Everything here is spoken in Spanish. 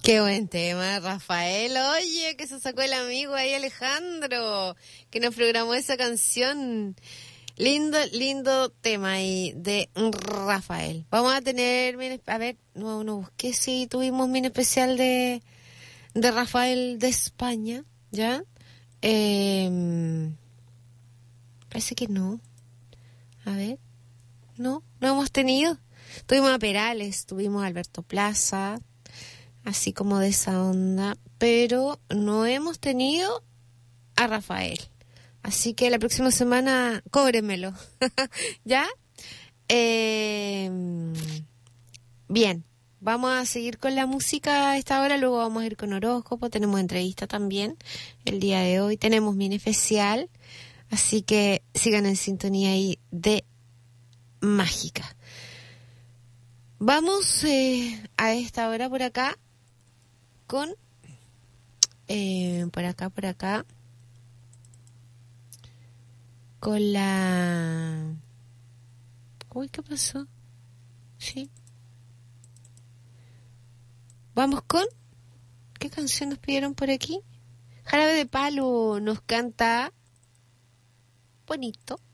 Qué buen tema, Rafael. Oye, que se sacó el amigo ahí, Alejandro, que nos programó esa canción. Lindo, lindo tema ahí de Rafael. Vamos a tener, a ver, no busqué si tuvimos mini especial de Rafael de España, ¿ya? Parece que no. A ver, no hemos tenido. Tuvimos a Perales, tuvimos a Alberto Plaza, así como de esa onda, pero no hemos tenido a Rafael. Así que la próxima semana, cóbremelo. ¿Ya? Bien, vamos a seguir con la música a esta hora, luego vamos a ir con horóscopo, tenemos entrevista también el día de hoy, tenemos mini especial, así que sigan en sintonía ahí de Mágica. Vamos a esta hora por acá con... por acá... con la... Uy, ¿qué pasó? Sí. Vamos con... ¿Qué canción nos pidieron por aquí? Jarabe de Palo nos canta... Bonito.